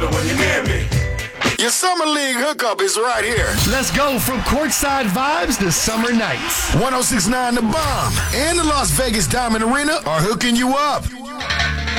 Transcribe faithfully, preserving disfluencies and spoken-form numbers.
when you're near me. Your Summer League hookup is right here. Let's go from courtside vibes to summer nights. one oh six point nine The Bomb and the Las Vegas Diamond Arena are hooking you up.